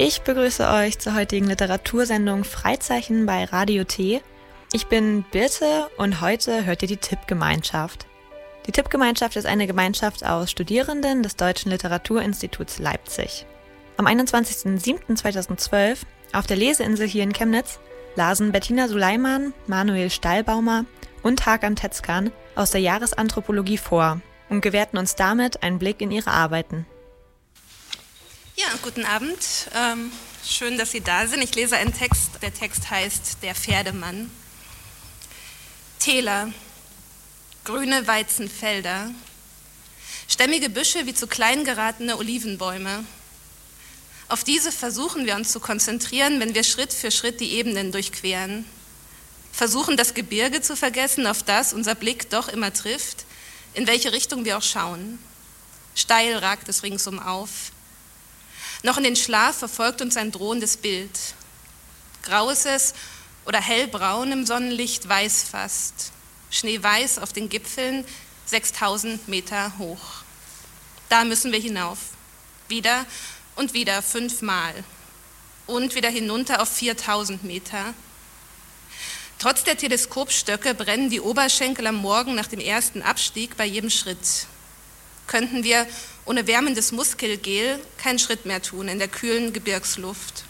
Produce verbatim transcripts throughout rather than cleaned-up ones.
Ich begrüße euch zur heutigen Literatursendung Freizeichen bei Radio T. Ich bin Birte und heute hört ihr die Tippgemeinschaft. Die Tippgemeinschaft ist eine Gemeinschaft aus Studierenden des Deutschen Literaturinstituts Leipzig. Am einundzwanzigsten siebten zweitausendzwölf auf der Leseinsel hier in Chemnitz lasen Bettina Suleiman, Manuel Stallbaumer und Hakan Tezcan aus der Jahresanthropologie vor und gewährten uns damit einen Blick in ihre Arbeiten. Ja, guten Abend. Ähm, schön, dass Sie da sind. Ich lese einen Text. Der Text heißt Der Pferdemann. Täler, grüne Weizenfelder, stämmige Büsche wie zu klein geratene Olivenbäume. Auf diese versuchen wir uns zu konzentrieren, wenn wir Schritt für Schritt die Ebenen durchqueren. Versuchen, das Gebirge zu vergessen, auf das unser Blick doch immer trifft, in welche Richtung wir auch schauen. Steil ragt es ringsum auf. Noch in den Schlaf verfolgt uns ein drohendes Bild. Grau ist es oder hellbraun im Sonnenlicht, weiß fast. Schneeweiß auf den Gipfeln, sechstausend Meter hoch. Da müssen wir hinauf. Wieder und wieder fünfmal. Und wieder hinunter auf viertausend Meter. Trotz der Teleskopstöcke brennen die Oberschenkel am Morgen nach dem ersten Abstieg bei jedem Schritt. Könnten wir ohne wärmendes Muskelgel keinen Schritt mehr tun in der kühlen Gebirgsluft.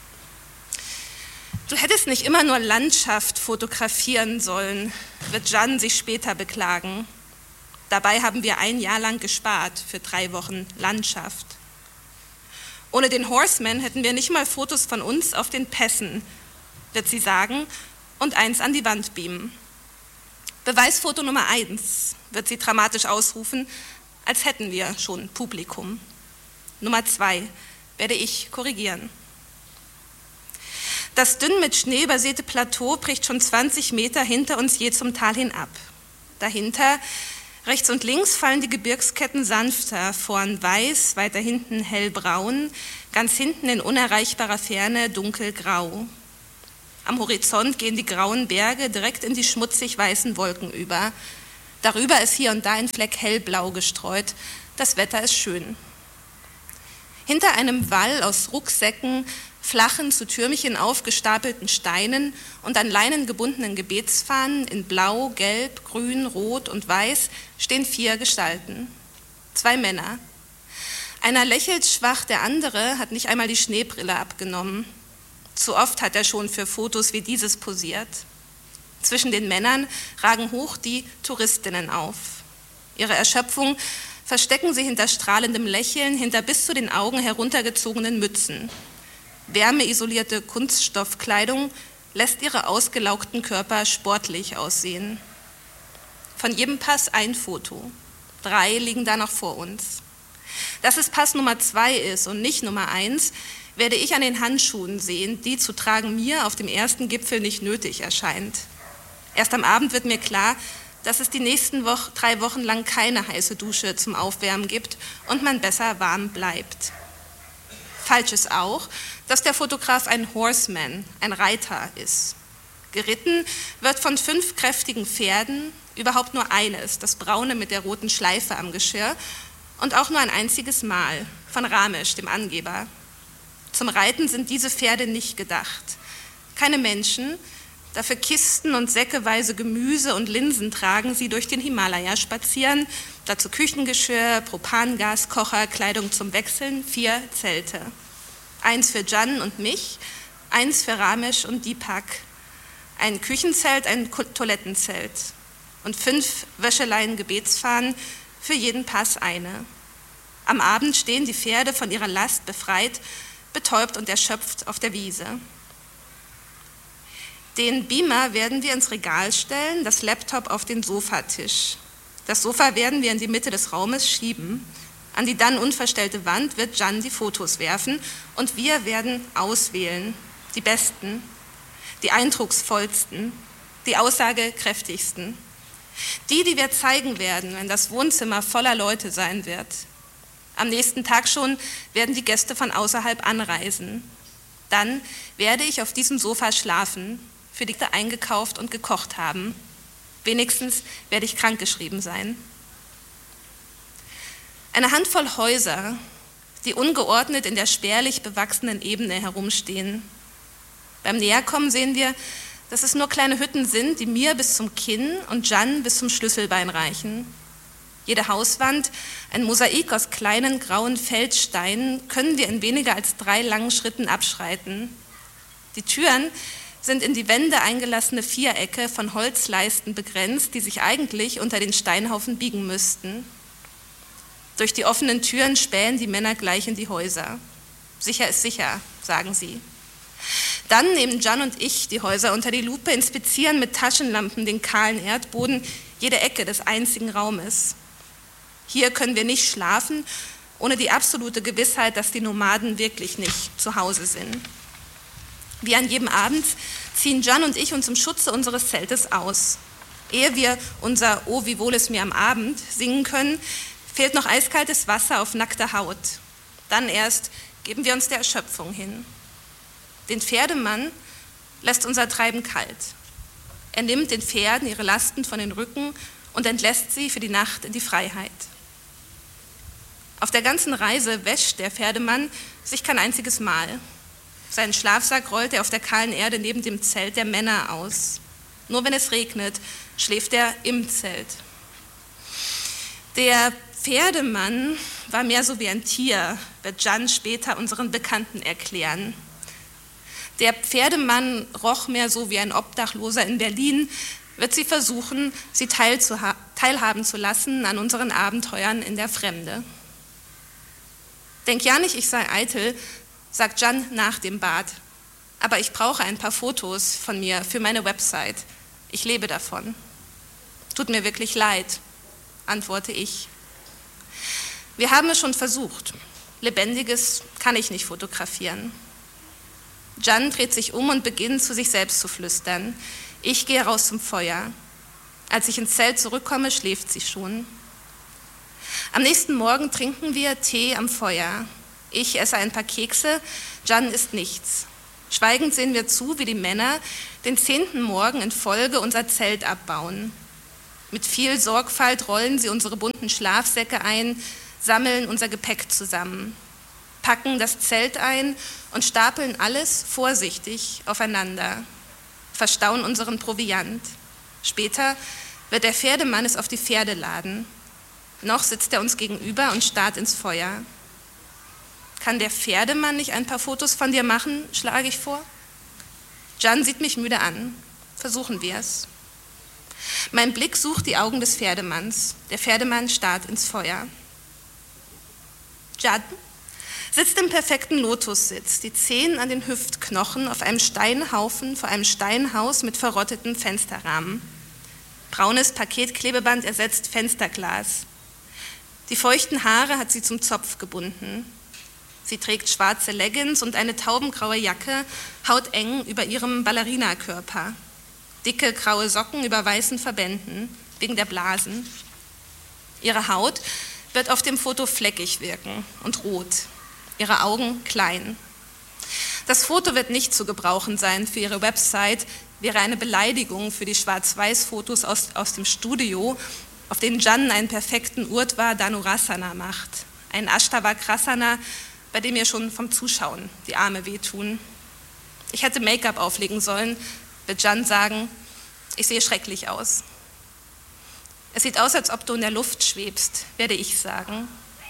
Du hättest nicht immer nur Landschaft fotografieren sollen, wird Jan sich später beklagen. Dabei haben wir ein Jahr lang gespart für drei Wochen Landschaft. Ohne den Horseman hätten wir nicht mal Fotos von uns auf den Pässen, wird sie sagen, und eins an die Wand beamen. Beweisfoto Nummer eins, wird sie dramatisch ausrufen, als hätten wir schon Publikum. Nummer zwei werde ich korrigieren. Das dünn mit Schnee übersäte Plateau bricht schon zwanzig Meter hinter uns je zum Tal hin ab. Dahinter, rechts und links, fallen die Gebirgsketten sanfter, vorn weiß, weiter hinten hellbraun, ganz hinten in unerreichbarer Ferne dunkelgrau. Am Horizont gehen die grauen Berge direkt in die schmutzig weißen Wolken über. Darüber ist hier und da ein Fleck hellblau gestreut. Das Wetter ist schön. Hinter einem Wall aus Rucksäcken, flachen, zu Türmchen aufgestapelten Steinen und an Leinen gebundenen Gebetsfahnen in Blau, Gelb, Grün, Rot und Weiß stehen vier Gestalten. Zwei Männer. Einer lächelt schwach, der andere hat nicht einmal die Schneebrille abgenommen. Zu oft hat er schon für Fotos wie dieses posiert. Zwischen den Männern ragen hoch die Touristinnen auf. Ihre Erschöpfung verstecken sie hinter strahlendem Lächeln, hinter bis zu den Augen heruntergezogenen Mützen. Wärmeisolierte Kunststoffkleidung lässt ihre ausgelaugten Körper sportlich aussehen. Von jedem Pass ein Foto. Drei liegen da noch vor uns. Dass es Pass Nummer zwei ist und nicht Nummer eins, werde ich an den Handschuhen sehen, die zu tragen mir auf dem ersten Gipfel nicht nötig erscheint. Erst am Abend wird mir klar, dass es die nächsten Woche, drei Wochen lang keine heiße Dusche zum Aufwärmen gibt und man besser warm bleibt. Falsch ist auch, dass der Fotograf ein Horseman, ein Reiter ist. Geritten wird von fünf kräftigen Pferden, überhaupt nur eines, das braune mit der roten Schleife am Geschirr, und auch nur ein einziges Mal, von Ramesh, dem Angeber. Zum Reiten sind diese Pferde nicht gedacht. Keine Menschen, dafür Kisten und säckeweise Gemüse und Linsen tragen sie durch den Himalaya spazieren, dazu Küchengeschirr, Propangaskocher, Kleidung zum Wechseln, vier Zelte. Eins für Jan und mich, eins für Ramesh und Deepak, ein Küchenzelt, ein Toilettenzelt und fünf Wäscheleien Gebetsfahnen, für jeden Pass eine. Am Abend stehen die Pferde von ihrer Last befreit, betäubt und erschöpft auf der Wiese. Den Beamer werden wir ins Regal stellen, das Laptop auf den Sofatisch. Das Sofa werden wir in die Mitte des Raumes schieben. An die dann unverstellte Wand wird Jan die Fotos werfen und wir werden auswählen, die besten, die eindrucksvollsten, die aussagekräftigsten. Die, die wir zeigen werden, wenn das Wohnzimmer voller Leute sein wird. Am nächsten Tag schon werden die Gäste von außerhalb anreisen. Dann werde ich auf diesem Sofa schlafen, für die eingekauft und gekocht haben. Wenigstens werde ich krankgeschrieben sein. Eine Handvoll Häuser, die ungeordnet in der spärlich bewachsenen Ebene herumstehen. Beim Näherkommen sehen wir, dass es nur kleine Hütten sind, die mir bis zum Kinn und Jan bis zum Schlüsselbein reichen. Jede Hauswand, ein Mosaik aus kleinen grauen Feldsteinen, können wir in weniger als drei langen Schritten abschreiten. Die Türen sind in die Wände eingelassene Vierecke von Holzleisten begrenzt, die sich eigentlich unter den Steinhaufen biegen müssten. Durch die offenen Türen spähen die Männer gleich in die Häuser. Sicher ist sicher, sagen sie. Dann nehmen Jan und ich die Häuser unter die Lupe, inspizieren mit Taschenlampen den kahlen Erdboden, jede Ecke des einzigen Raumes. Hier können wir nicht schlafen, ohne die absolute Gewissheit, dass die Nomaden wirklich nicht zu Hause sind. Wie an jedem Abend ziehen Jan und ich uns im Schutze unseres Zeltes aus. Ehe wir unser "Oh, wie wohl es mir am Abend" singen können, fehlt noch eiskaltes Wasser auf nackter Haut. Dann erst geben wir uns der Erschöpfung hin. Den Pferdemann lässt unser Treiben kalt. Er nimmt den Pferden ihre Lasten von den Rücken und entlässt sie für die Nacht in die Freiheit. Auf der ganzen Reise wäscht der Pferdemann sich kein einziges Mal. Seinen Schlafsack rollt er auf der kahlen Erde neben dem Zelt der Männer aus. Nur wenn es regnet, schläft er im Zelt. Der Pferdemann war mehr so wie ein Tier, wird Jan später unseren Bekannten erklären. Der Pferdemann roch mehr so wie ein Obdachloser in Berlin, wird sie versuchen, sie teilhaben zu lassen an unseren Abenteuern in der Fremde. Denk ja nicht, ich sei eitel, sagt Jan nach dem Bad. Aber ich brauche ein paar Fotos von mir für meine Website. Ich lebe davon. Tut mir wirklich leid, antworte ich. Wir haben es schon versucht. Lebendiges kann ich nicht fotografieren. Jan dreht sich um und beginnt, zu sich selbst zu flüstern. Ich gehe raus zum Feuer. Als ich ins Zelt zurückkomme, schläft sie schon. Am nächsten Morgen trinken wir Tee am Feuer. Ich esse ein paar Kekse, Jan isst nichts. Schweigend sehen wir zu, wie die Männer den zehnten Morgen in Folge unser Zelt abbauen. Mit viel Sorgfalt rollen sie unsere bunten Schlafsäcke ein, sammeln unser Gepäck zusammen, packen das Zelt ein und stapeln alles vorsichtig aufeinander, verstauen unseren Proviant. Später wird der Pferdemann es auf die Pferde laden. Noch sitzt er uns gegenüber und starrt ins Feuer. Kann der Pferdemann nicht ein paar Fotos von dir machen, schlage ich vor. Jan sieht mich müde an. Versuchen wir es. Mein Blick sucht die Augen des Pferdemanns. Der Pferdemann starrt ins Feuer. Jan sitzt im perfekten Lotussitz, die Zehen an den Hüftknochen auf einem Steinhaufen vor einem Steinhaus mit verrotteten Fensterrahmen. Braunes Paketklebeband ersetzt Fensterglas. Die feuchten Haare hat sie zum Zopf gebunden. Sie trägt schwarze Leggings und eine taubengraue Jacke, hauteng über ihrem Ballerinakörper. Dicke graue Socken über weißen Verbänden, wegen der Blasen. Ihre Haut wird auf dem Foto fleckig wirken und rot. Ihre Augen klein. Das Foto wird nicht zu gebrauchen sein für ihre Website, wäre eine Beleidigung für die Schwarz-Weiß-Fotos aus, aus dem Studio, auf denen Jan einen perfekten Urdhva Dhanurasana macht. Ein Ashtavakrasana, bei dem ihr schon vom Zuschauen die Arme wehtun. Ich hätte Make-up auflegen sollen, wird Jan sagen, ich sehe schrecklich aus. Es sieht aus, als ob du in der Luft schwebst, werde ich sagen.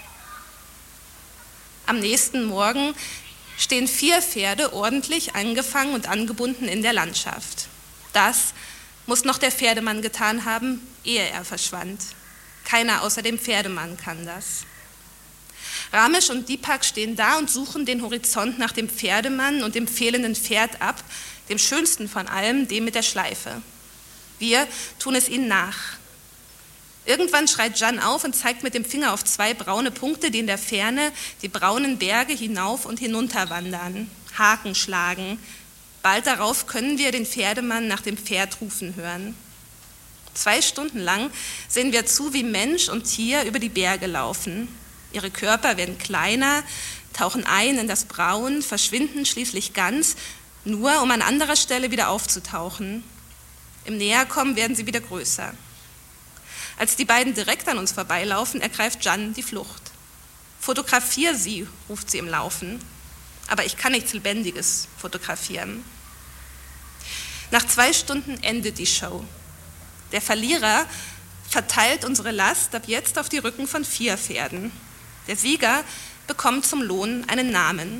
Am nächsten Morgen stehen vier Pferde ordentlich angefangen und angebunden in der Landschaft. Das muss noch der Pferdemann getan haben, ehe er verschwand. Keiner außer dem Pferdemann kann das. Ramesh und Deepak stehen da und suchen den Horizont nach dem Pferdemann und dem fehlenden Pferd ab, dem schönsten von allem, dem mit der Schleife. Wir tun es ihnen nach. Irgendwann schreit Jan auf und zeigt mit dem Finger auf zwei braune Punkte, die in der Ferne die braunen Berge hinauf und hinunter wandern, Haken schlagen. Bald darauf können wir den Pferdemann nach dem Pferd rufen hören. Zwei Stunden lang sehen wir zu, wie Mensch und Tier über die Berge laufen. Ihre Körper werden kleiner, tauchen ein in das Braun, verschwinden schließlich ganz, nur um an anderer Stelle wieder aufzutauchen. Im Näherkommen werden sie wieder größer. Als die beiden direkt an uns vorbeilaufen, ergreift Jan die Flucht. Fotografier sie, ruft sie im Laufen. Aber ich kann nichts Lebendiges fotografieren. Nach zwei Stunden endet die Show. Der Verlierer verteilt unsere Last ab jetzt auf die Rücken von vier Pferden. Der Sieger bekommt zum Lohn einen Namen.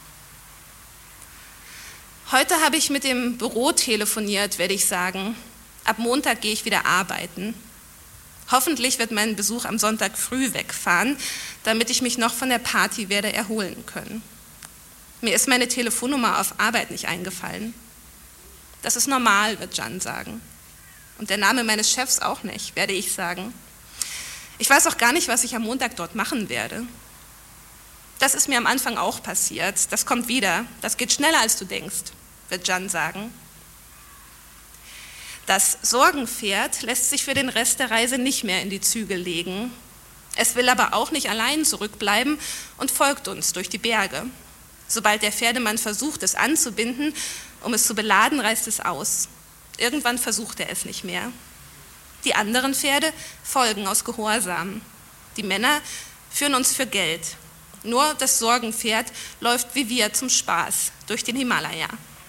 Heute habe ich mit dem Büro telefoniert, werde ich sagen. Ab Montag gehe ich wieder arbeiten. Hoffentlich wird mein Besuch am Sonntag früh wegfahren, damit ich mich noch von der Party werde erholen können. Mir ist meine Telefonnummer auf Arbeit nicht eingefallen. Das ist normal, wird Jan sagen. Und der Name meines Chefs auch nicht, werde ich sagen. Ich weiß auch gar nicht, was ich am Montag dort machen werde. Das ist mir am Anfang auch passiert. Das kommt wieder. Das geht schneller, als du denkst, wird Jan sagen. Das Sorgenpferd lässt sich für den Rest der Reise nicht mehr in die Zügel legen. Es will aber auch nicht allein zurückbleiben und folgt uns durch die Berge. Sobald der Pferdemann versucht, es anzubinden, um es zu beladen, reißt es aus. Irgendwann versucht er es nicht mehr. Die anderen Pferde folgen aus Gehorsam. Die Männer führen uns für Geld. Nur das Sorgenpferd läuft wie wir zum Spaß durch den Himalaya.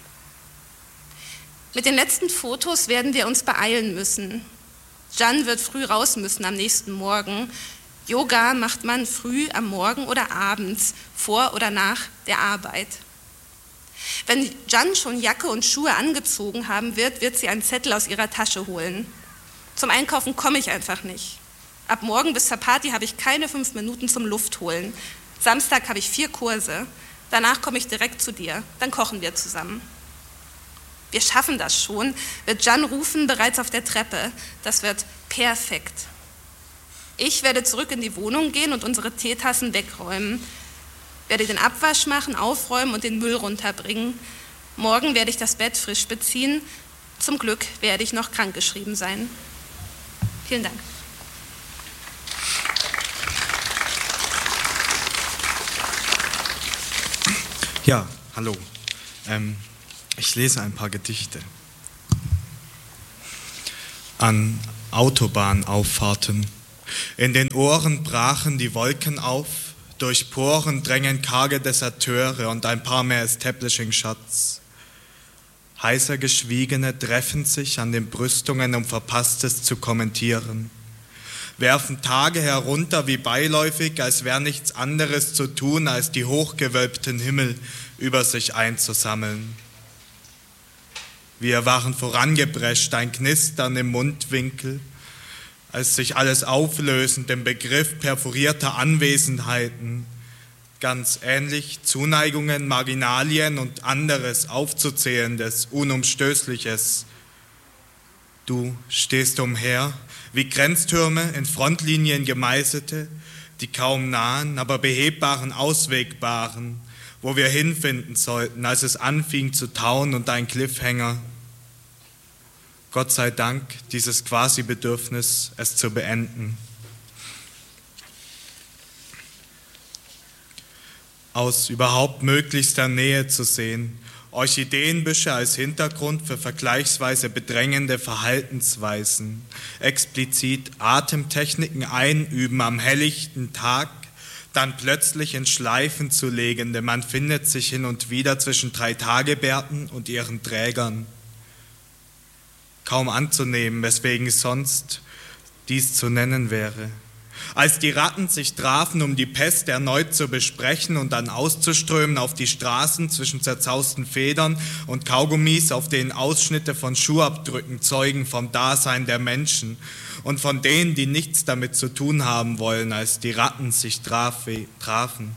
Mit den letzten Fotos werden wir uns beeilen müssen. Jan wird früh raus müssen am nächsten Morgen. Yoga macht man früh am Morgen oder abends, vor oder nach der Arbeit. Wenn Jan schon Jacke und Schuhe angezogen haben wird, wird sie einen Zettel aus ihrer Tasche holen. Zum Einkaufen komme ich einfach nicht. Ab morgen bis zur Party habe ich keine fünf Minuten zum Luftholen. Samstag habe ich vier Kurse. Danach komme ich direkt zu dir. Dann kochen wir zusammen. Wir schaffen das schon, wird Jan rufen, bereits auf der Treppe. Das wird perfekt. Ich werde zurück in die Wohnung gehen und unsere Teetassen wegräumen. Werde den Abwasch machen, aufräumen und den Müll runterbringen. Morgen werde ich das Bett frisch beziehen. Zum Glück werde ich noch krankgeschrieben sein. Vielen Dank. Ja, hallo. Ähm, ich lese ein paar Gedichte. An Autobahnauffahrten. In den Ohren brachen die Wolken auf, durch Poren drängen karge Deserteure und ein paar mehr Establishing-Shots. Heißer Geschwiegene treffen sich an den Brüstungen, um Verpasstes zu kommentieren. Werfen Tage herunter wie beiläufig, als wäre nichts anderes zu tun, als die hochgewölbten Himmel über sich einzusammeln. Wir waren vorangeprescht, ein Knistern im Mundwinkel, als sich alles auflösend im Begriff perforierter Anwesenheiten, ganz ähnlich Zuneigungen, Marginalien und anderes Aufzuzählendes, Unumstößliches. Du stehst umher, wie Grenztürme in Frontlinien gemeißelte, die kaum nahen, aber behebbaren, auswegbaren, wo wir hinfinden sollten, als es anfing zu tauen und ein Cliffhanger. Gott sei Dank dieses Quasi-Bedürfnis, es zu beenden. Aus überhaupt möglichster Nähe zu sehen, Orchideenbüsche als Hintergrund für vergleichsweise bedrängende Verhaltensweisen, explizit Atemtechniken einüben am helllichten Tag, dann plötzlich in Schleifen zu legende, man findet sich hin und wieder zwischen drei Tagebärten und ihren Trägern. Kaum anzunehmen, weswegen sonst dies zu nennen wäre. Als die Ratten sich trafen, um die Pest erneut zu besprechen und dann auszuströmen auf die Straßen zwischen zerzausten Federn und Kaugummis, auf denen Ausschnitte von Schuhabdrücken zeugen vom Dasein der Menschen und von denen, die nichts damit zu tun haben wollen, als die Ratten sich traf, trafen.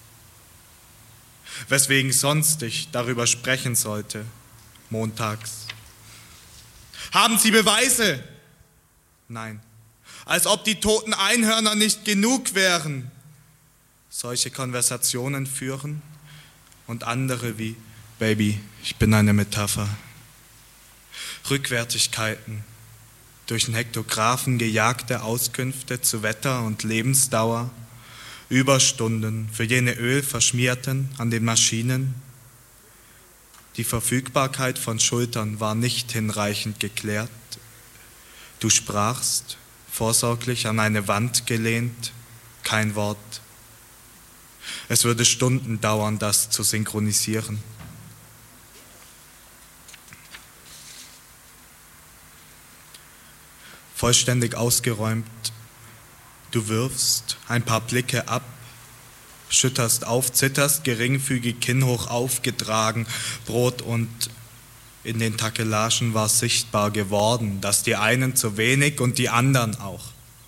Weswegen sonst ich darüber sprechen sollte, montags. Haben Sie Beweise? Nein. Als ob die toten Einhörner nicht genug wären. Solche Konversationen führen und andere wie, Baby, ich bin eine Metapher. Rückwärtigkeiten, durch den Hektographen gejagte Auskünfte zu Wetter und Lebensdauer, Überstunden für jene Ölverschmierten an den Maschinen. Die Verfügbarkeit von Schultern war nicht hinreichend geklärt. Du sprachst, vorsorglich an eine Wand gelehnt, kein Wort. Es würde Stunden dauern, das zu synchronisieren. Vollständig ausgeräumt, du wirfst ein paar Blicke ab, schütterst auf, zitterst, geringfügig, Kinn hoch aufgetragen, Brot und in den Takelagen war sichtbar geworden, dass die einen zu wenig und die anderen auch.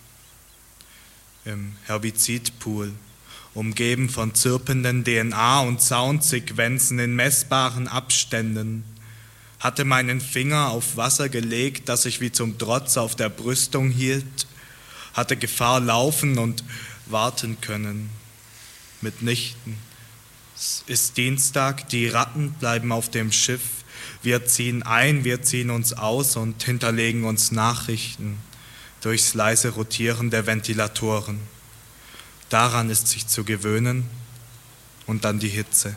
Im Herbizidpool, umgeben von zirpenden D N A- und Soundsequenzen in messbaren Abständen, hatte meinen Finger auf Wasser gelegt, das ich wie zum Trotz auf der Brüstung hielt, hatte Gefahr laufen und warten können. Mitnichten. Es ist Dienstag, die Ratten bleiben auf dem Schiff, wir ziehen ein, wir ziehen uns aus und hinterlegen uns Nachrichten durchs leise Rotieren der Ventilatoren. Daran ist sich zu gewöhnen und dann die Hitze.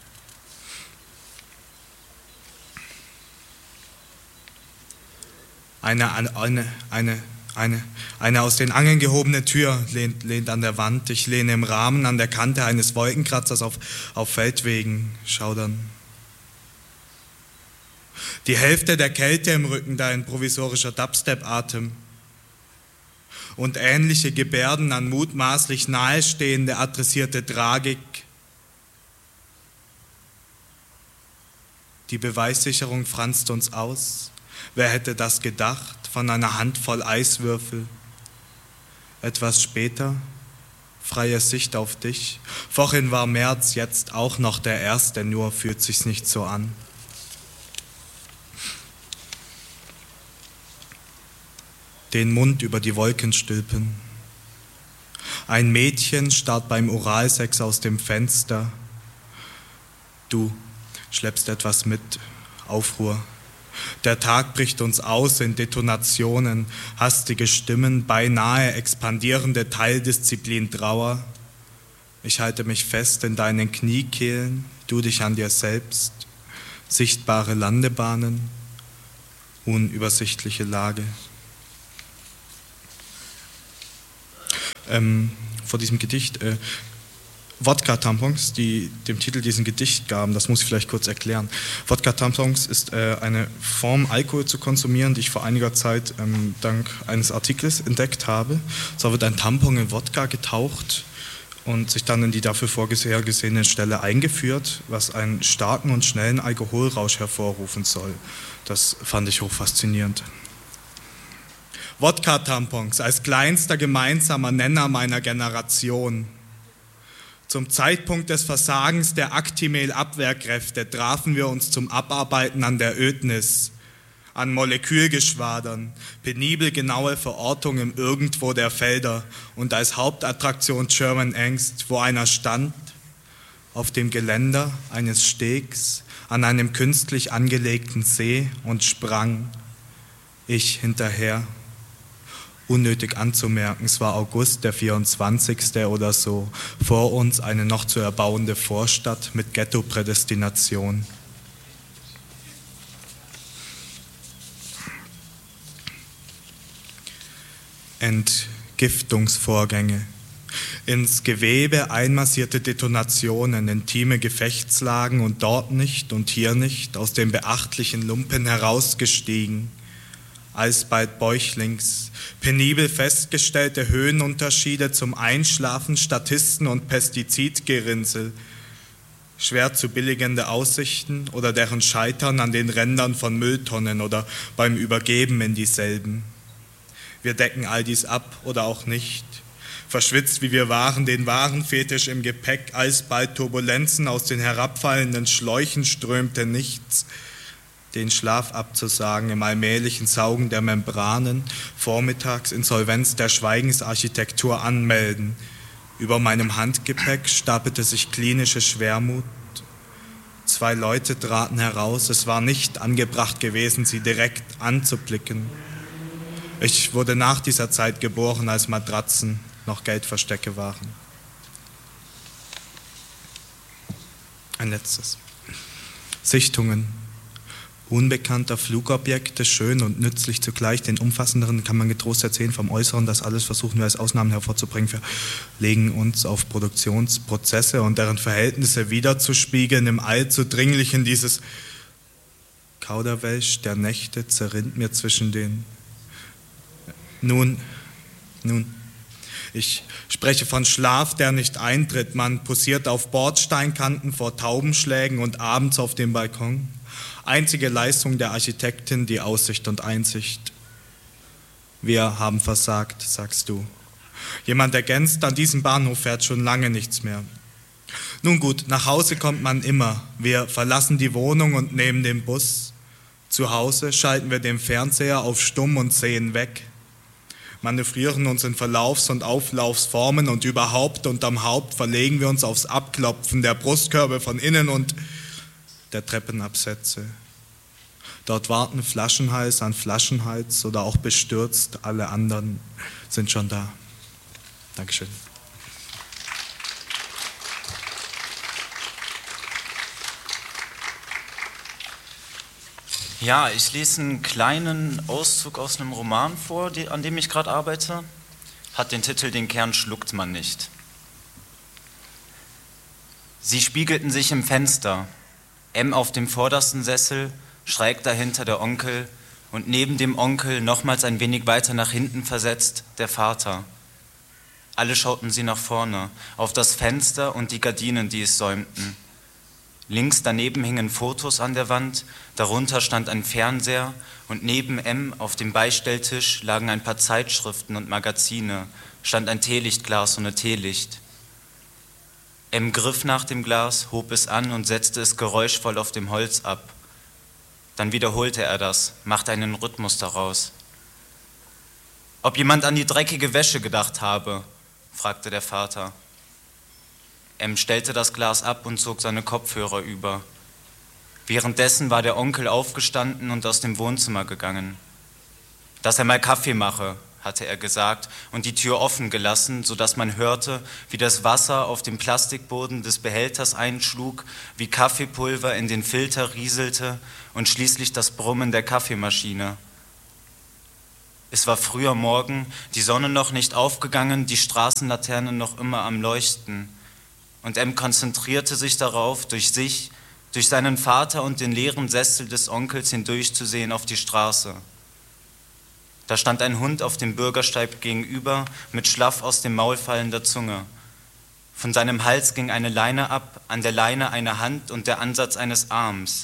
Eine, eine, eine, eine, eine aus den Angeln gehobene Tür lehnt, lehnt an der Wand. Ich lehne im Rahmen an der Kante eines Wolkenkratzers auf, auf Feldwegen schaudern. Die Hälfte der Kälte im Rücken, da ein provisorischer Dubstep-Atem. Und ähnliche Gebärden an mutmaßlich nahestehende adressierte Tragik. Die Beweissicherung franzt uns aus. Wer hätte das gedacht, von einer Handvoll Eiswürfel? Etwas später, freie Sicht auf dich. Vorhin war März, jetzt auch noch der erste, nur fühlt sich's nicht so an. Den Mund über die Wolken stülpen. Ein Mädchen starrt beim Oralsex aus dem Fenster. Du schleppst etwas mit, Aufruhr. Der Tag bricht uns aus in Detonationen, hastige Stimmen, beinahe expandierende Teildisziplin Trauer. Ich halte mich fest in deinen Kniekehlen, du dich an dir selbst. Sichtbare Landebahnen, unübersichtliche Lage. Ähm, vor diesem Gedicht, äh, Wodka-Tampons, die dem Titel diesen Gedicht gaben, das muss ich vielleicht kurz erklären. Wodka-Tampons ist äh, eine Form, Alkohol zu konsumieren, die ich vor einiger Zeit ähm, dank eines Artikels entdeckt habe. So wird ein Tampon in Wodka getaucht und sich dann in die dafür vorgesehene Stelle eingeführt, was einen starken und schnellen Alkoholrausch hervorrufen soll. Das fand ich hochfaszinierend. Wodka-Tampons als kleinster gemeinsamer Nenner meiner Generation. Zum Zeitpunkt des Versagens der Actimel-Abwehrkräfte trafen wir uns zum Abarbeiten an der Ödnis, an Molekülgeschwadern, penibel genaue Verortung im Irgendwo der Felder und als Hauptattraktion German Angst, wo einer stand, auf dem Geländer eines Stegs an einem künstlich angelegten See und sprang, ich hinterher. Unnötig anzumerken, es war August, der vierundzwanzigste oder so, vor uns eine noch zu erbauende Vorstadt mit Ghetto-Prädestination. Entgiftungsvorgänge. Ins Gewebe einmassierte Detonationen, intime Gefechtslagen und dort nicht und hier nicht, aus den beachtlichen Lumpen herausgestiegen. Alsbald bäuchlings, penibel festgestellte Höhenunterschiede zum Einschlafen, Statisten und Pestizidgerinnsel, schwer zu billigende Aussichten oder deren Scheitern an den Rändern von Mülltonnen oder beim Übergeben in dieselben. Wir decken all dies ab oder auch nicht. Verschwitzt wie wir waren, den Warenfetisch im Gepäck, alsbald Turbulenzen, aus den herabfallenden Schläuchen strömte nichts. Den Schlaf abzusagen im allmählichen Saugen der Membranen, vormittags Insolvenz der Schweigensarchitektur anmelden. Über meinem Handgepäck stapelte sich klinische Schwermut. Zwei Leute traten heraus, es war nicht angebracht gewesen, sie direkt anzublicken. Ich wurde nach dieser Zeit geboren, als Matratzen noch Geldverstecke waren. Ein letztes. Sichtungen. unbekannter Flugobjekte, schön und nützlich zugleich. Den umfassenderen kann man getrost erzählen vom Äußeren. Das alles versuchen wir als Ausnahmen hervorzubringen. Wir legen uns auf Produktionsprozesse und deren Verhältnisse wiederzuspiegeln, im allzu dringlichen dieses Kauderwelsch der Nächte zerrinnt mir zwischen den... Nun, nun... Ich spreche von Schlaf, der nicht eintritt. Man posiert auf Bordsteinkanten vor Taubenschlägen und abends auf dem Balkon. Einzige Leistung der Architektin, die Aussicht und Einsicht. Wir haben versagt, sagst du. Jemand ergänzt, an diesem Bahnhof fährt schon lange nichts mehr. Nun gut, nach Hause kommt man immer. Wir verlassen die Wohnung und nehmen den Bus. Zu Hause schalten wir den Fernseher auf Stumm und sehen weg. Manövrieren uns in Verlaufs- und Auflaufsformen und überhaupt unterm Haupt verlegen wir uns aufs Abklopfen der Brustkörbe von innen und der Treppenabsätze. Dort warten Flaschenhals an Flaschenhals oder auch bestürzt, alle anderen sind schon da. Dankeschön. Ja, ich lese einen kleinen Auszug aus einem Roman vor, die, an dem ich gerade arbeite. Hat den Titel "Den Kern schluckt man nicht". Sie spiegelten sich im Fenster. M auf dem vordersten Sessel, schräg dahinter der Onkel und neben dem Onkel, nochmals ein wenig weiter nach hinten versetzt, der Vater. Alle schauten sie nach vorne, auf das Fenster und die Gardinen, die es säumten. Links daneben hingen Fotos an der Wand, darunter stand ein Fernseher und neben M auf dem Beistelltisch lagen ein paar Zeitschriften und Magazine, stand ein Teelichtglas ohne Teelicht. M griff nach dem Glas, hob es an und setzte es geräuschvoll auf dem Holz ab. Dann wiederholte er das, machte einen Rhythmus daraus. »Ob jemand an die dreckige Wäsche gedacht habe?« fragte der Vater. M stellte das Glas ab und zog seine Kopfhörer über. Währenddessen war der Onkel aufgestanden und aus dem Wohnzimmer gegangen. »Dass er mal Kaffee mache«, hatte er gesagt und die Tür offen gelassen, sodass man hörte, wie das Wasser auf dem Plastikboden des Behälters einschlug, wie Kaffeepulver in den Filter rieselte und schließlich das Brummen der Kaffeemaschine. Es war früher Morgen, die Sonne noch nicht aufgegangen, die Straßenlaternen noch immer am Leuchten. Und M konzentrierte sich darauf, durch sich, durch seinen Vater und den leeren Sessel des Onkels hindurchzusehen auf die Straße. Da stand ein Hund auf dem Bürgersteig gegenüber, mit schlaff aus dem Maul fallender Zunge. Von seinem Hals ging eine Leine ab, an der Leine eine Hand und der Ansatz eines Arms.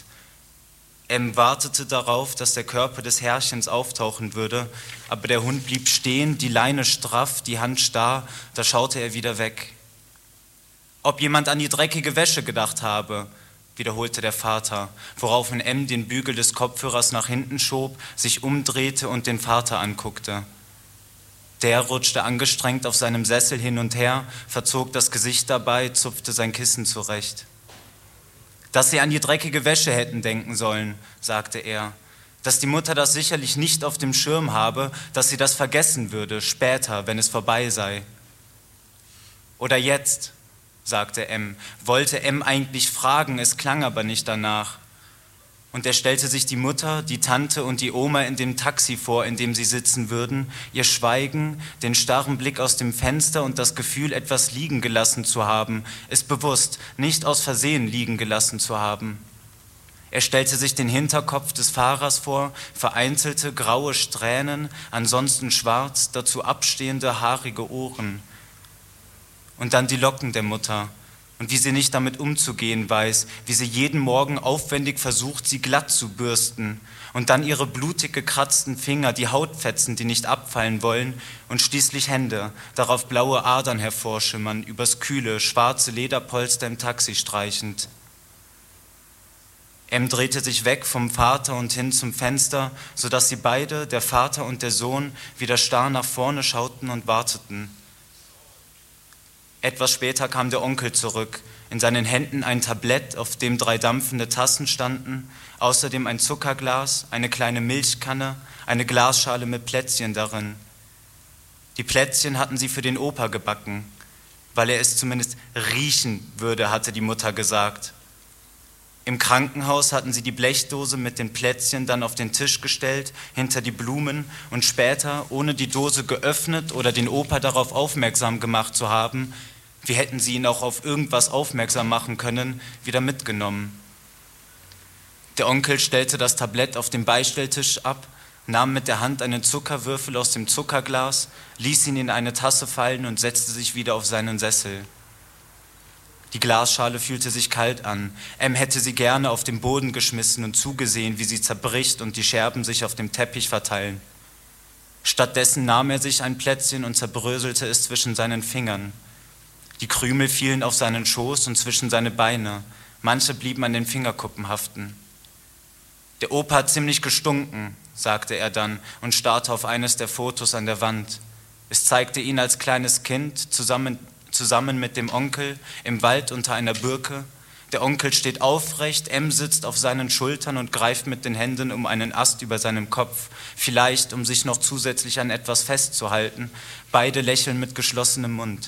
M wartete darauf, dass der Körper des Herrchens auftauchen würde, aber der Hund blieb stehen, die Leine straff, die Hand starr, da schaute er wieder weg. »Ob jemand an die dreckige Wäsche gedacht habe«, wiederholte der Vater, woraufhin M den Bügel des Kopfhörers nach hinten schob, sich umdrehte und den Vater anguckte. Der rutschte angestrengt auf seinem Sessel hin und her, verzog das Gesicht dabei, zupfte sein Kissen zurecht. »Dass Sie an die dreckige Wäsche hätten denken sollen«, sagte er, »dass die Mutter das sicherlich nicht auf dem Schirm habe, dass sie das vergessen würde, später, wenn es vorbei sei.« »Oder jetzt«, sagte M, wollte M eigentlich fragen, es klang aber nicht danach. Und er stellte sich die Mutter, die Tante und die Oma in dem Taxi vor, in dem sie sitzen würden, ihr Schweigen, den starren Blick aus dem Fenster und das Gefühl, etwas liegen gelassen zu haben, es bewusst, nicht aus Versehen liegen gelassen zu haben. Er stellte sich den Hinterkopf des Fahrers vor, vereinzelte graue Strähnen, ansonsten schwarz, dazu abstehende haarige Ohren. Und dann die Locken der Mutter und wie sie nicht damit umzugehen weiß, wie sie jeden Morgen aufwendig versucht, sie glatt zu bürsten und dann ihre blutig gekratzten Finger, die Hautfetzen, die nicht abfallen wollen und schließlich Hände, darauf blaue Adern hervorschimmern, übers kühle, schwarze Lederpolster im Taxi streichend. M drehte sich weg vom Vater und hin zum Fenster, sodass sie beide, der Vater und der Sohn, wieder starr nach vorne schauten und warteten. Etwas später kam der Onkel zurück, in seinen Händen ein Tablett, auf dem drei dampfende Tassen standen, außerdem ein Zuckerglas, eine kleine Milchkanne, eine Glasschale mit Plätzchen darin. Die Plätzchen hatten sie für den Opa gebacken, weil er es zumindest riechen würde, hatte die Mutter gesagt. Im Krankenhaus hatten sie die Blechdose mit den Plätzchen dann auf den Tisch gestellt, hinter die Blumen und später, ohne die Dose geöffnet oder den Opa darauf aufmerksam gemacht zu haben, wie hätten sie ihn auch auf irgendwas aufmerksam machen können, wieder mitgenommen. Der Onkel stellte das Tablett auf den Beistelltisch ab, nahm mit der Hand einen Zuckerwürfel aus dem Zuckerglas, ließ ihn in eine Tasse fallen und setzte sich wieder auf seinen Sessel. Die Glasschale fühlte sich kalt an. Em hätte sie gerne auf den Boden geschmissen und zugesehen, wie sie zerbricht und die Scherben sich auf dem Teppich verteilen. Stattdessen nahm er sich ein Plätzchen und zerbröselte es zwischen seinen Fingern. Die Krümel fielen auf seinen Schoß und zwischen seine Beine. Manche blieben an den Fingerkuppen haften. Der Opa hat ziemlich gestunken, sagte er dann und starrte auf eines der Fotos an der Wand. Es zeigte ihn als kleines Kind zusammen zusammen mit dem Onkel im Wald unter einer Birke. Der Onkel steht aufrecht, Em sitzt auf seinen Schultern und greift mit den Händen um einen Ast über seinem Kopf, vielleicht um sich noch zusätzlich an etwas festzuhalten. Beide lächeln mit geschlossenem Mund.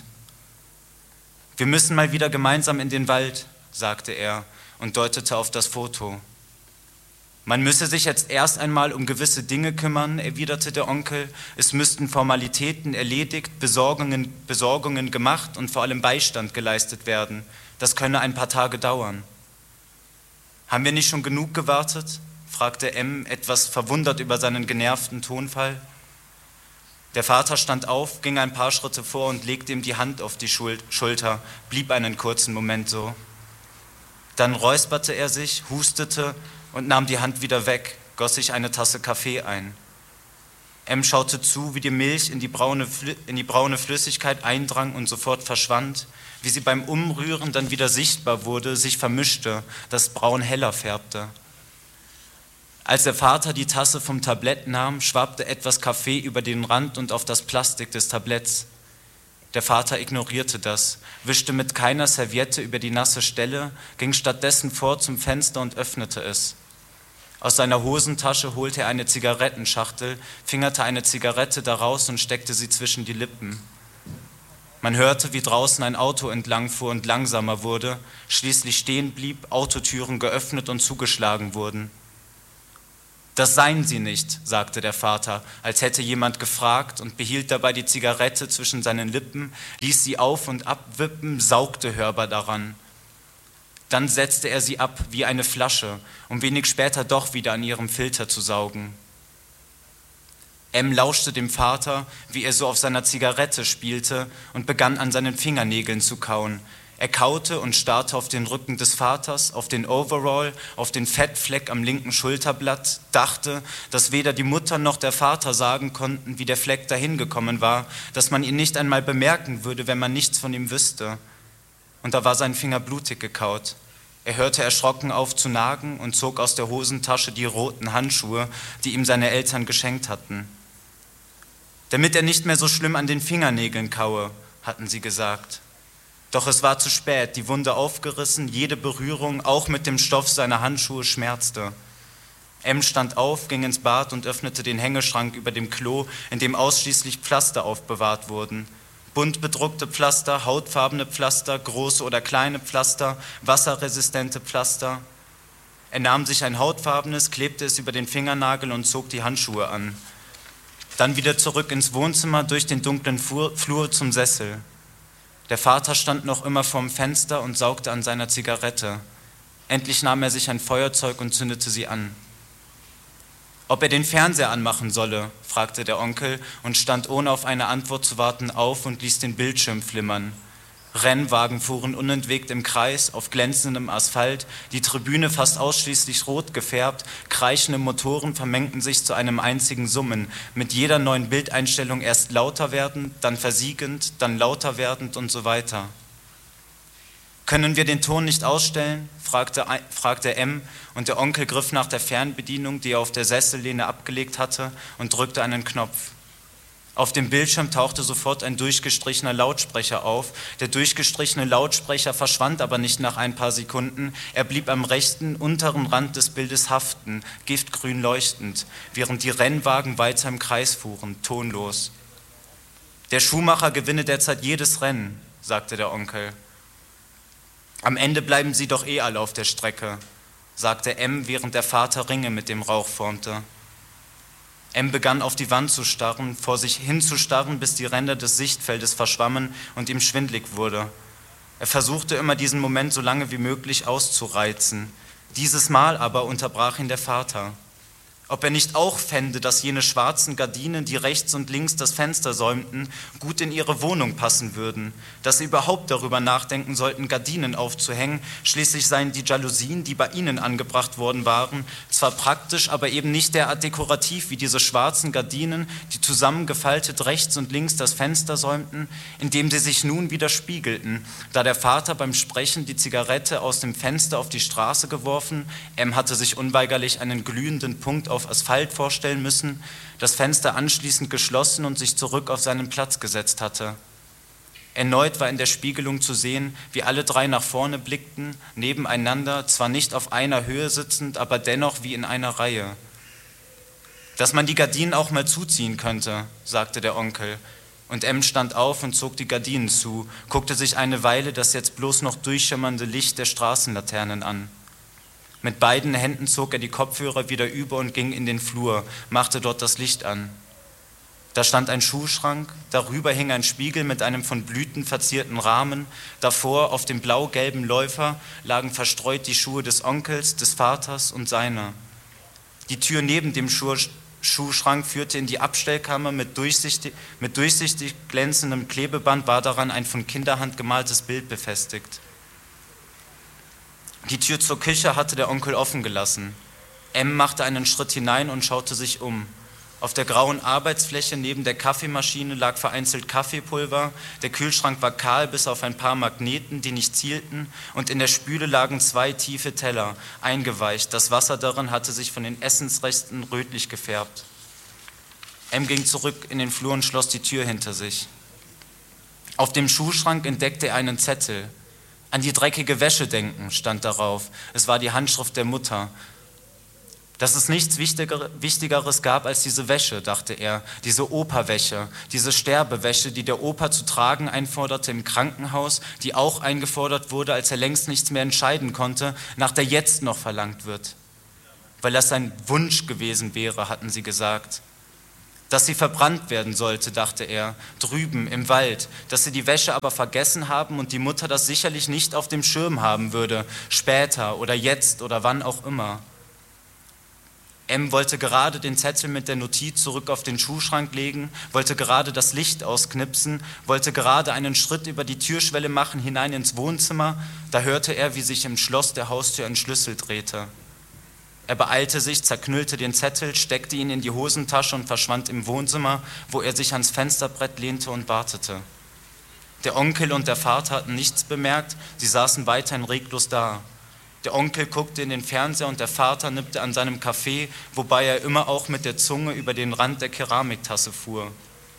Wir müssen mal wieder gemeinsam in den Wald, sagte er und deutete auf das Foto. Man müsse sich jetzt erst einmal um gewisse Dinge kümmern, erwiderte der Onkel. Es müssten Formalitäten erledigt, Besorgungen, Besorgungen gemacht und vor allem Beistand geleistet werden. Das könne ein paar Tage dauern. Haben wir nicht schon genug gewartet? Fragte Em, etwas verwundert über seinen genervten Tonfall. Der Vater stand auf, ging ein paar Schritte vor und legte ihm die Hand auf die Schulter, blieb einen kurzen Moment so. Dann räusperte er sich, hustete und nahm die Hand wieder weg, goss sich eine Tasse Kaffee ein. Em schaute zu, wie die Milch in die braune, in die braune Flüssigkeit eindrang und sofort verschwand, wie sie beim Umrühren dann wieder sichtbar wurde, sich vermischte, das Braun heller färbte. Als der Vater die Tasse vom Tablett nahm, schwappte etwas Kaffee über den Rand und auf das Plastik des Tabletts. Der Vater ignorierte das, wischte mit keiner Serviette über die nasse Stelle, ging stattdessen vor zum Fenster und öffnete es. Aus seiner Hosentasche holte er eine Zigarettenschachtel, fingerte eine Zigarette daraus und steckte sie zwischen die Lippen. Man hörte, wie draußen ein Auto entlangfuhr und langsamer wurde, schließlich stehen blieb, Autotüren geöffnet und zugeschlagen wurden. Das seien sie nicht, sagte der Vater, als hätte jemand gefragt und behielt dabei die Zigarette zwischen seinen Lippen, ließ sie auf und abwippen, saugte hörbar daran. Dann setzte er sie ab wie eine Flasche, um wenig später doch wieder an ihrem Filter zu saugen. Em lauschte dem Vater, wie er so auf seiner Zigarette spielte und begann an seinen Fingernägeln zu kauen. Er kaute und starrte auf den Rücken des Vaters, auf den Overall, auf den Fettfleck am linken Schulterblatt, dachte, dass weder die Mutter noch der Vater sagen konnten, wie der Fleck dahin gekommen war, dass man ihn nicht einmal bemerken würde, wenn man nichts von ihm wüsste. Und da war sein Finger blutig gekaut. Er hörte erschrocken auf zu nagen und zog aus der Hosentasche die roten Handschuhe, die ihm seine Eltern geschenkt hatten. Damit er nicht mehr so schlimm an den Fingernägeln kaue, hatten sie gesagt. Doch es war zu spät, die Wunde aufgerissen, jede Berührung, auch mit dem Stoff seiner Handschuhe, schmerzte. Em stand auf, ging ins Bad und öffnete den Hängeschrank über dem Klo, in dem ausschließlich Pflaster aufbewahrt wurden. Bunt bedruckte Pflaster, hautfarbene Pflaster, große oder kleine Pflaster, wasserresistente Pflaster. Er nahm sich ein hautfarbenes, klebte es über den Fingernagel und zog die Handschuhe an. Dann wieder zurück ins Wohnzimmer, durch den dunklen Flur zum Sessel. Der Vater stand noch immer vorm Fenster und saugte an seiner Zigarette. Endlich nahm er sich ein Feuerzeug und zündete sie an. Ob er den Fernseher anmachen solle, fragte der Onkel und stand ohne auf eine Antwort zu warten auf und ließ den Bildschirm flimmern. Rennwagen fuhren unentwegt im Kreis auf glänzendem Asphalt, die Tribüne fast ausschließlich rot gefärbt, kreischende Motoren vermengten sich zu einem einzigen Summen, mit jeder neuen Bildeinstellung erst lauter werdend, dann versiegend, dann lauter werdend und so weiter. »Können wir den Ton nicht ausstellen?« fragte, fragte Em und der Onkel griff nach der Fernbedienung, die er auf der Sessellehne abgelegt hatte, und drückte einen Knopf. Auf dem Bildschirm tauchte sofort ein durchgestrichener Lautsprecher auf. Der durchgestrichene Lautsprecher verschwand aber nicht nach ein paar Sekunden. Er blieb am rechten, unteren Rand des Bildes haften, giftgrün leuchtend, während die Rennwagen weiter im Kreis fuhren, tonlos. »Der Schuhmacher gewinne derzeit jedes Rennen«, sagte der Onkel. »Am Ende bleiben sie doch eh alle auf der Strecke. sagte M, während der Vater Ringe mit dem Rauch formte. M begann auf die Wand zu starren, vor sich hin zu starren, bis die Ränder des Sichtfeldes verschwammen und ihm schwindlig wurde. Er versuchte immer, diesen Moment so lange wie möglich auszureizen. Dieses Mal aber unterbrach ihn der Vater. Ob er nicht auch fände, dass jene schwarzen Gardinen, die rechts und links das Fenster säumten, gut in ihre Wohnung passen würden, dass sie überhaupt darüber nachdenken sollten, Gardinen aufzuhängen. Schließlich seien die Jalousien, die bei ihnen angebracht worden waren, zwar praktisch, aber eben nicht derart dekorativ wie diese schwarzen Gardinen, die zusammengefaltet rechts und links das Fenster säumten, indem sie sich nun wieder spiegelten, da der Vater beim Sprechen die Zigarette aus dem Fenster auf die Straße geworfen, M hatte sich unweigerlich einen glühenden Punkt auf auf Asphalt vorstellen müssen, das Fenster anschließend geschlossen und sich zurück auf seinen Platz gesetzt hatte. Erneut war in der Spiegelung zu sehen, wie alle drei nach vorne blickten, nebeneinander, zwar nicht auf einer Höhe sitzend, aber dennoch wie in einer Reihe. Dass man die Gardinen auch mal zuziehen könnte, sagte der Onkel, und M stand auf und zog die Gardinen zu, guckte sich eine Weile das jetzt bloß noch durchschimmernde Licht der Straßenlaternen an. Mit beiden Händen zog er die Kopfhörer wieder über und ging in den Flur, machte dort das Licht an. Da stand ein Schuhschrank, darüber hing ein Spiegel mit einem von Blüten verzierten Rahmen, davor auf dem blau-gelben Läufer lagen verstreut die Schuhe des Onkels, des Vaters und seiner. Die Tür neben dem Schuh Schuhschrank führte in die Abstellkammer mit durchsichtig, mit durchsichtig glänzendem Klebeband, war daran ein von Kinderhand gemaltes Bild befestigt. Die Tür zur Küche hatte der Onkel offen gelassen. M machte einen Schritt hinein und schaute sich um. Auf der grauen Arbeitsfläche neben der Kaffeemaschine lag vereinzelt Kaffeepulver, der Kühlschrank war kahl bis auf ein paar Magneten, die nicht zielten, und in der Spüle lagen zwei tiefe Teller, eingeweicht, das Wasser darin hatte sich von den Essensresten rötlich gefärbt. M ging zurück in den Flur und schloss die Tür hinter sich. Auf dem Schuhschrank entdeckte er einen Zettel. An die dreckige Wäsche denken, stand darauf. Es war die Handschrift der Mutter. Dass es nichts Wichtigeres gab als diese Wäsche, dachte er, diese Operwäsche, diese Sterbewäsche, die der Opa zu tragen einforderte im Krankenhaus, die auch eingefordert wurde, als er längst nichts mehr entscheiden konnte, nach der jetzt noch verlangt wird. Weil das sein Wunsch gewesen wäre, hatten sie gesagt. Dass sie verbrannt werden sollte, dachte er, drüben im Wald, dass sie die Wäsche aber vergessen haben und die Mutter das sicherlich nicht auf dem Schirm haben würde, später oder jetzt oder wann auch immer. M wollte gerade den Zettel mit der Notiz zurück auf den Schuhschrank legen, wollte gerade das Licht ausknipsen, wollte gerade einen Schritt über die Türschwelle machen hinein ins Wohnzimmer, da hörte er, wie sich im Schloss der Haustür ein Schlüssel drehte. Er beeilte sich, zerknüllte den Zettel, steckte ihn in die Hosentasche und verschwand im Wohnzimmer, wo er sich ans Fensterbrett lehnte und wartete. Der Onkel und der Vater hatten nichts bemerkt, sie saßen weiterhin reglos da. Der Onkel guckte in den Fernseher und der Vater nippte an seinem Kaffee, wobei er immer auch mit der Zunge über den Rand der Keramiktasse fuhr.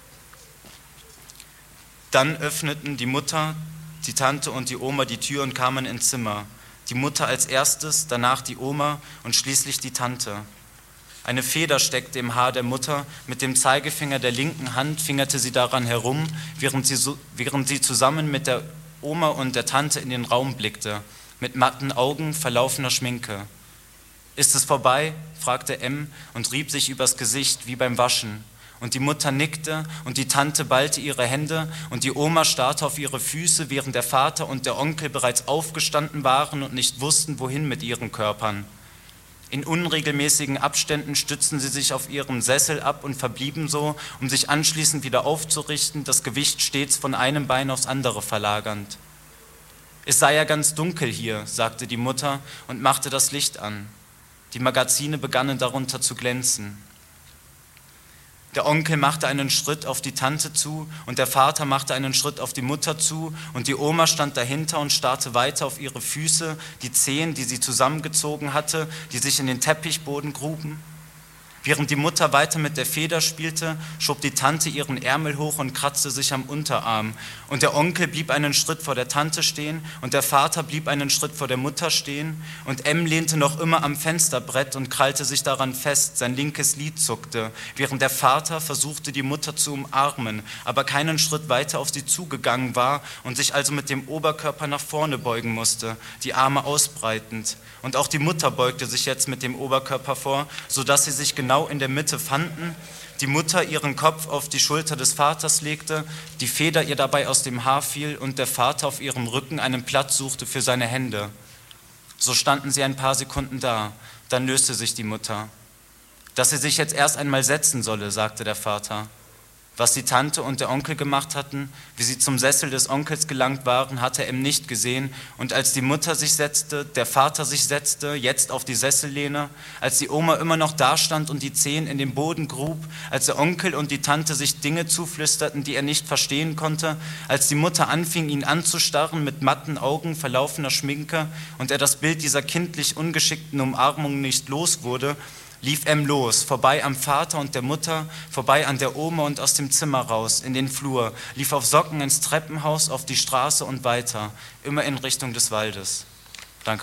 Dann öffneten die Mutter, die Tante und die Oma die Tür und kamen ins Zimmer. Die Mutter als erstes, danach die Oma und schließlich die Tante. Eine Feder steckte im Haar der Mutter, mit dem Zeigefinger der linken Hand fingerte sie daran herum, während sie, so, während sie zusammen mit der Oma und der Tante in den Raum blickte, mit matten Augen, verlaufener Schminke. »Ist es vorbei?« fragte M und rieb sich übers Gesicht wie beim Waschen. Und die Mutter nickte und die Tante ballte ihre Hände und die Oma starrte auf ihre Füße, während der Vater und der Onkel bereits aufgestanden waren und nicht wussten, wohin mit ihren Körpern. In unregelmäßigen Abständen stützten sie sich auf ihrem Sessel ab und verblieben so, um sich anschließend wieder aufzurichten, das Gewicht stets von einem Bein aufs andere verlagernd. »Es sei ja ganz dunkel hier«, sagte die Mutter und machte das Licht an. Die Magazine begannen darunter zu glänzen. Der Onkel machte einen Schritt auf die Tante zu und der Vater machte einen Schritt auf die Mutter zu und die Oma stand dahinter und starrte weiter auf ihre Füße, die Zehen, die sie zusammengezogen hatte, die sich in den Teppichboden gruben. Während die Mutter weiter mit der Feder spielte, schob die Tante ihren Ärmel hoch und kratzte sich am Unterarm. Und der Onkel blieb einen Schritt vor der Tante stehen und der Vater blieb einen Schritt vor der Mutter stehen. Und M lehnte noch immer am Fensterbrett und krallte sich daran fest, sein linkes Lid zuckte, während der Vater versuchte, die Mutter zu umarmen, aber keinen Schritt weiter auf sie zugegangen war und sich also mit dem Oberkörper nach vorne beugen musste, die Arme ausbreitend. Und auch die Mutter beugte sich jetzt mit dem Oberkörper vor, sodass sie sich genau in der Mitte fanden, die Mutter ihren Kopf auf die Schulter des Vaters legte, die Feder ihr dabei aus dem Haar fiel und der Vater auf ihrem Rücken einen Platz suchte für seine Hände. So standen sie ein paar Sekunden da, dann löste sich die Mutter. Dass sie sich jetzt erst einmal setzen solle, sagte der Vater. Was die Tante und der Onkel gemacht hatten, wie sie zum Sessel des Onkels gelangt waren, hatte M nicht gesehen. Und als die Mutter sich setzte, der Vater sich setzte, jetzt auf die Sessellehne, als die Oma immer noch dastand und die Zehen in den Boden grub, als der Onkel und die Tante sich Dinge zuflüsterten, die er nicht verstehen konnte, als die Mutter anfing, ihn anzustarren mit matten Augen, verlaufener Schminke und er das Bild dieser kindlich ungeschickten Umarmung nicht los wurde, lief M los, vorbei am Vater und der Mutter, vorbei an der Oma und aus dem Zimmer raus, in den Flur, lief auf Socken ins Treppenhaus, auf die Straße und weiter, immer in Richtung des Waldes. Danke.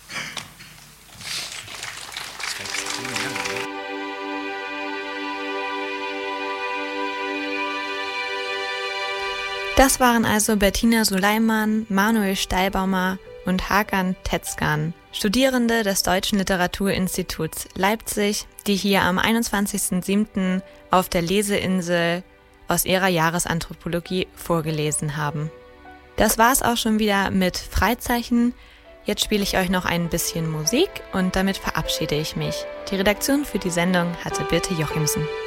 Das waren also Bettina Suleiman, Manuel Steilbaumer und Hakan Tezcan, Studierende des Deutschen Literaturinstituts Leipzig, die hier am einundzwanzigsten siebten auf der Leseinsel aus ihrer Jahresanthropologie vorgelesen haben. Das war's auch schon wieder mit Freizeichen. Jetzt spiele ich euch noch ein bisschen Musik und damit verabschiede ich mich. Die Redaktion für die Sendung hatte Birte Jochimsen.